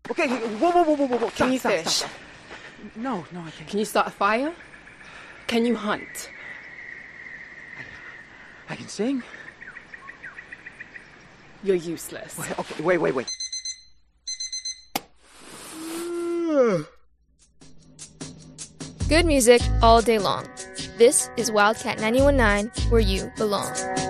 Okay, whoa. Can you Stop. fish? No, I can't. Can you start a fire? Can you hunt? I can sing. You're useless. Wait. Good music all day long. This is Wildcat 91.9, where you belong.